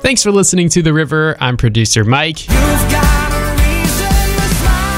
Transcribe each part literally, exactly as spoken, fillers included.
Thanks for listening to The River. I'm producer Mike. You've got a reason to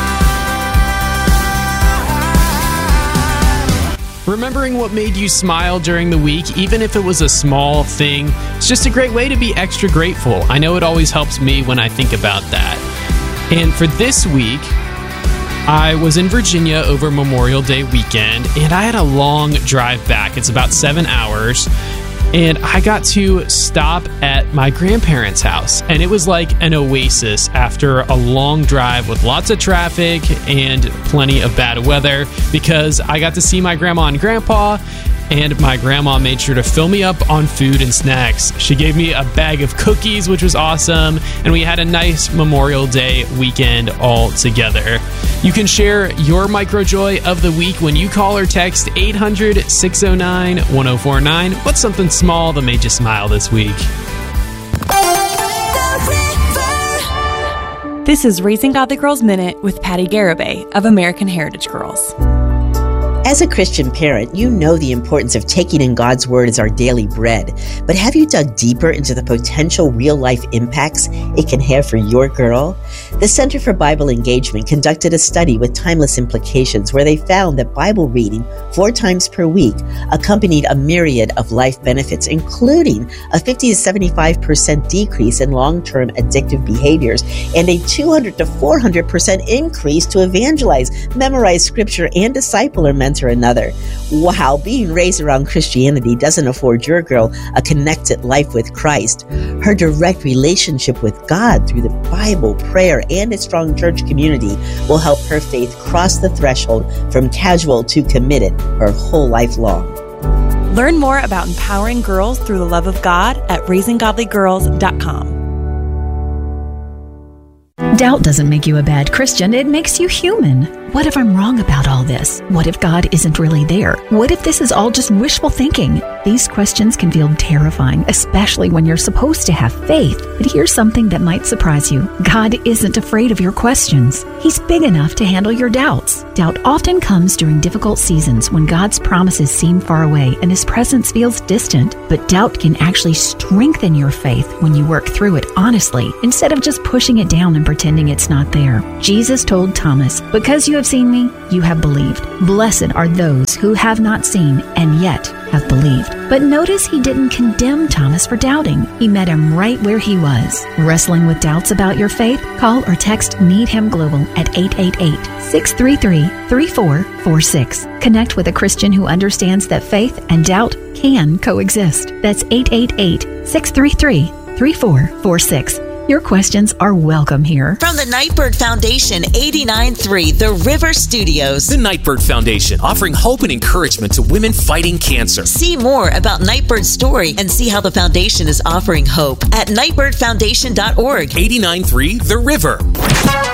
smile. Remembering what made you smile during the week, even if it was a small thing, it's just a great way to be extra grateful. I know it always helps me when I think about that. And for this week, I was in Virginia over Memorial Day weekend, and I had a long drive back. It's about seven hours. And I got to stop at my grandparents' house, and it was like an oasis after a long drive with lots of traffic and plenty of bad weather, because I got to see my grandma and grandpa, and my grandma made sure to fill me up on food and snacks. She gave me a bag of cookies, which was awesome, and we had a nice Memorial Day weekend all together. You can share your microjoy of the week when you call or text eight hundred, six oh nine, one oh four nine. What's something small that made you smile this week? This is Raising Godly Girls Minute with Patty Garibay of American Heritage Girls. As a Christian parent, you know the importance of taking in God's Word as our daily bread. But have you dug deeper into the potential real-life impacts it can have for your girl? The Center for Bible Engagement conducted a study with timeless implications where they found that Bible reading four times per week accompanied a myriad of life benefits, including a fifty to seventy-five percent decrease in long-term addictive behaviors and a two hundred to four hundred percent increase to evangelize, memorize Scripture, and disciple or mentor another. Wow, being raised around Christianity doesn't afford your girl a connected life with Christ. Her direct relationship with God through the Bible, prayer, and a strong church community will help her faith cross the threshold from casual to committed her whole life long. Learn more about empowering girls through the love of God at raising godly girls dot com. Doubt doesn't make you a bad Christian, it makes you human. What if I'm wrong about all this? What if God isn't really there? What if this is all just wishful thinking? These questions can feel terrifying, especially when you're supposed to have faith. But here's something that might surprise you. God isn't afraid of your questions. He's big enough to handle your doubts. Doubt often comes during difficult seasons when God's promises seem far away and His presence feels distant. But doubt can actually strengthen your faith when you work through it honestly, instead of just pushing it down and pretending it's not there. Jesus told Thomas, "Because you have seen me, you have believed. Blessed are those who have not seen and yet have believed." But notice He didn't condemn Thomas for doubting. He met him right where he was. Wrestling with doubts about your faith? Call or text Need Him Global at eight eight eight, six three three, three four four six. Connect with a Christian who understands that faith and doubt can coexist. That's eight eight eight, six three three, three four four six. Your questions are welcome here. From the Nightbird Foundation, eighty-nine point three The River Studios. The Nightbird Foundation, offering hope and encouragement to women fighting cancer. See more about Nightbird's story and see how the foundation is offering hope at nightbird foundation dot org. eighty-nine point three The River.